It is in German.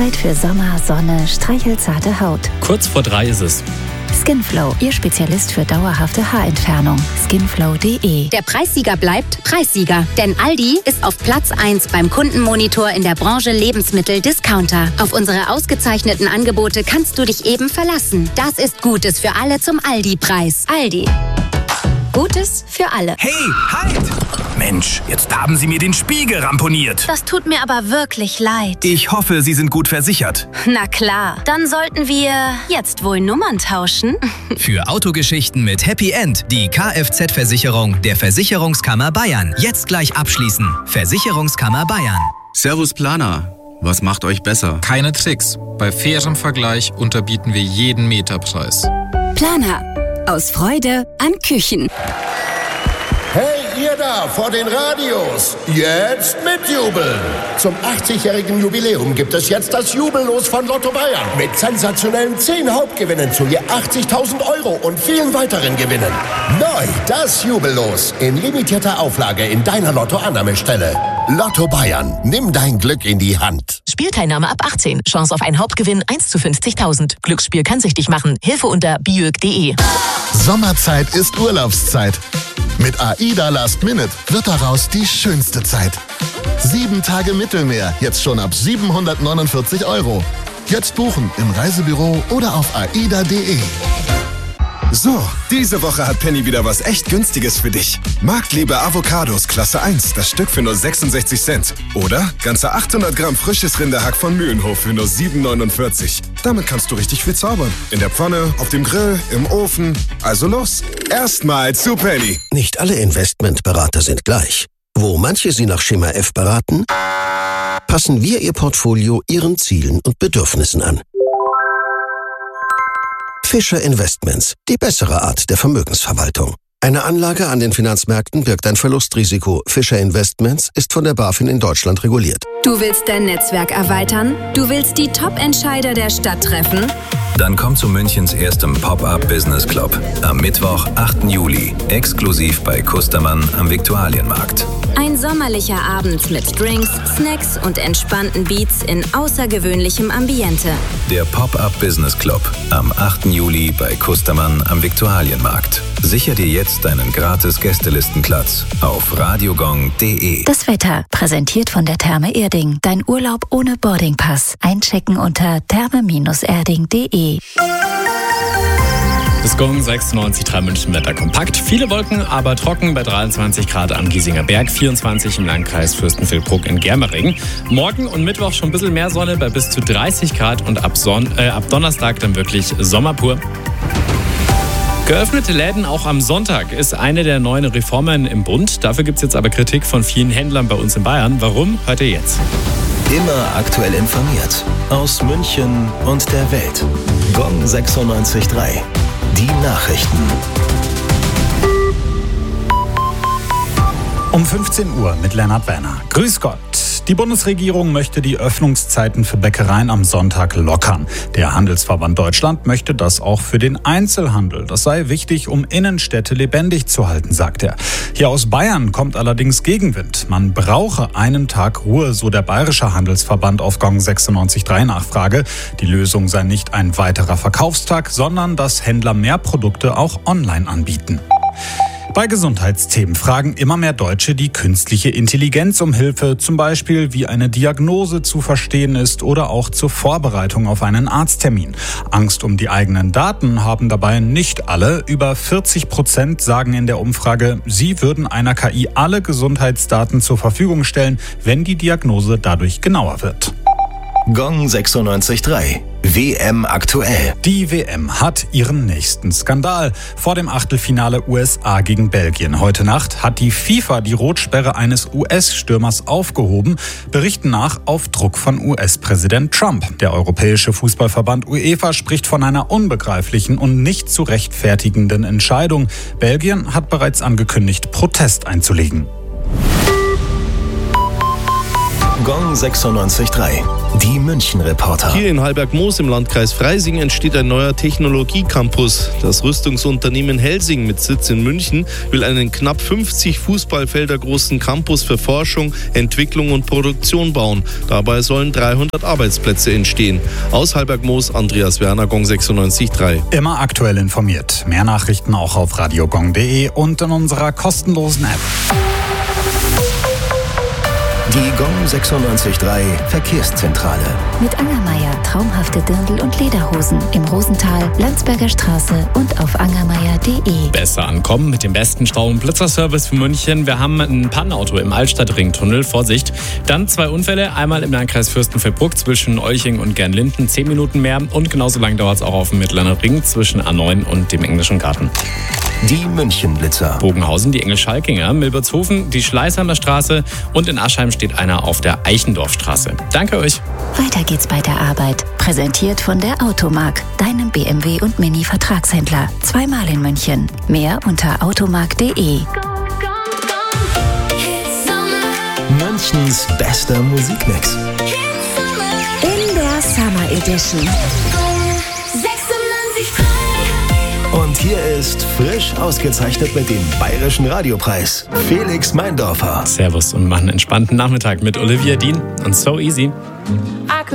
Zeit für Sommer, Sonne, streichelzarte Haut. Kurz vor 3 ist es. Skinflow, Ihr Spezialist für dauerhafte Haarentfernung. Skinflow.de. Der Preissieger bleibt Preissieger. Denn Aldi ist auf Platz 1 beim Kundenmonitor in der Branche Lebensmittel-Discounter. Auf unsere ausgezeichneten Angebote kannst du dich eben verlassen. Das ist Gutes für alle zum Aldi-Preis. Aldi. Gutes für alle. Hey, halt! Mensch, jetzt haben Sie mir den Spiegel ramponiert. Das tut mir aber wirklich leid. Ich hoffe, Sie sind gut versichert. Na klar, dann sollten wir jetzt wohl Nummern tauschen. Für Autogeschichten mit Happy End die Kfz-Versicherung der Versicherungskammer Bayern. Jetzt gleich abschließen. Versicherungskammer Bayern. Servus Planer. Was macht euch besser? Keine Tricks. Bei fairem Vergleich unterbieten wir jeden Meterpreis. Planer. Aus Freude an Küchen. Hey, ihr da vor den Radios, jetzt mitjubeln! Zum 80-jährigen Jubiläum gibt es jetzt das Jubellos von Lotto Bayern. Mit sensationellen 10 Hauptgewinnen zu je 80.000 € und vielen weiteren Gewinnen. Neu, das Jubellos. In limitierter Auflage in deiner Lotto-Annahmestelle. Lotto Bayern, nimm dein Glück in die Hand. Spielteilnahme ab 18. Chance auf einen Hauptgewinn 1 zu 50.000. Glücksspiel kann süchtig machen. Hilfe unter biög.de. Sommerzeit ist Urlaubszeit. Mit AIDA Last Minute wird daraus die schönste Zeit. 7 Tage Mittelmeer, jetzt schon ab 749 €. Jetzt buchen im Reisebüro oder auf aida.de. So, diese Woche hat Penny wieder was echt Günstiges für dich. Marktliebe Avocados Klasse 1, das Stück für nur 66 Cent. Oder ganze 800 Gramm frisches Rinderhack von Mühlenhof für nur 7,49. Damit kannst du richtig viel zaubern. In der Pfanne, auf dem Grill, im Ofen. Also los, erstmal zu Penny. Nicht alle Investmentberater sind gleich. Wo manche Sie nach Schema F beraten, passen wir Ihr Portfolio Ihren Zielen und Bedürfnissen an. Fischer Investments, die bessere Art der Vermögensverwaltung. Eine Anlage an den Finanzmärkten birgt ein Verlustrisiko. Fischer Investments ist von der BaFin in Deutschland reguliert. Du willst dein Netzwerk erweitern? Du willst die Top-Entscheider der Stadt treffen? Dann komm zu Münchens erstem Pop-Up Business Club. Am Mittwoch, 8. Juli. Exklusiv bei Kustermann am Viktualienmarkt. Ein sommerlicher Abend mit Drinks, Snacks und entspannten Beats in außergewöhnlichem Ambiente. Der Pop-Up Business Club. Am 8. Juli bei Kustermann am Viktualienmarkt. Sicher dir jetzt deinen gratis Gästelistenplatz auf radiogong.de. Das Wetter, präsentiert von der Therme Erding. Dein Urlaub ohne Boardingpass. Einchecken unter therme-erding.de. Das Gong 96,3 München Wetter kompakt. Viele Wolken, aber trocken bei 23 Grad am Giesinger Berg, 24 im Landkreis Fürstenfeldbruck in Germering. Morgen und Mittwoch schon ein bisschen mehr Sonne bei bis zu 30 Grad und ab Donnerstag dann wirklich Sommer pur. Geöffnete Läden auch am Sonntag ist eine der neuen Reformen im Bund. Dafür gibt es jetzt aber Kritik von vielen Händlern bei uns in Bayern. Warum? Hört ihr jetzt. Immer aktuell informiert. Aus München und der Welt. Gong 96,3. Die Nachrichten. Um 15 Uhr mit Lennart Werner. Grüß Gott. Die Bundesregierung möchte die Öffnungszeiten für Bäckereien am Sonntag lockern. Der Handelsverband Deutschland möchte das auch für den Einzelhandel. Das sei wichtig, um Innenstädte lebendig zu halten, sagt er. Hier aus Bayern kommt allerdings Gegenwind. Man brauche einen Tag Ruhe, so der Bayerische Handelsverband auf Gong 96,3 Nachfrage. Die Lösung sei nicht ein weiterer Verkaufstag, sondern dass Händler mehr Produkte auch online anbieten. Bei Gesundheitsthemen fragen immer mehr Deutsche die künstliche Intelligenz um Hilfe, zum Beispiel wie eine Diagnose zu verstehen ist oder auch zur Vorbereitung auf einen Arzttermin. Angst um die eigenen Daten haben dabei nicht alle. Über 40% sagen in der Umfrage, sie würden einer KI alle Gesundheitsdaten zur Verfügung stellen, wenn die Diagnose dadurch genauer wird. Gong 96,3. WM aktuell. Die WM hat ihren nächsten Skandal. Vor dem Achtelfinale USA gegen Belgien heute Nacht hat die FIFA die Rotsperre eines US-Stürmers aufgehoben, Berichten nach auf Druck von US-Präsident Trump. Der Europäische Fußballverband UEFA spricht von einer unbegreiflichen und nicht zu rechtfertigenden Entscheidung. Belgien hat bereits angekündigt, Protest einzulegen. Gong 96.3. Die München-Reporter. Hier in Hallberg-Moos im Landkreis Freising entsteht ein neuer Technologiecampus. Das Rüstungsunternehmen Helsing mit Sitz in München will einen knapp 50 Fußballfelder großen Campus für Forschung, Entwicklung und Produktion bauen. Dabei sollen 300 Arbeitsplätze entstehen. Aus Hallberg-Moos, Andreas Werner, Gong 96.3. Immer aktuell informiert. Mehr Nachrichten auch auf radiogong.de und in unserer kostenlosen App. Die Gong 96.3 Verkehrszentrale. Mit Angermeier traumhafte Dirndl und Lederhosen im Rosental, Landsberger Straße und auf angermeier.de. Besser ankommen mit dem besten Stau- und Blitzerservice für München. Wir haben ein Pannenauto im Altstadtringtunnel. Vorsicht. Dann 2 Unfälle. Einmal im Landkreis Fürstenfeldbruck zwischen Olching und Gernlinden. 10 Minuten mehr. Und genauso lang dauert es auch auf dem Mittleren Ring zwischen A9 und dem Englischen Garten. Die München-Blitzer. Bogenhausen, die Engel-Schalkinger, Milbertshofen, die Schleißheimer Straße und in Aschheim steht einer auf der Eichendorfstraße. Danke euch. Weiter geht's bei der Arbeit. Präsentiert von der Automark, deinem BMW und Mini-Vertragshändler. 2-mal in München. Mehr unter automark.de. Münchens bester Musikmix. In der Summer Edition. Und hier ist frisch ausgezeichnet mit dem Bayerischen Radiopreis Felix Meindorfer. Servus und machen einen entspannten Nachmittag mit Olivia Dean und So Easy.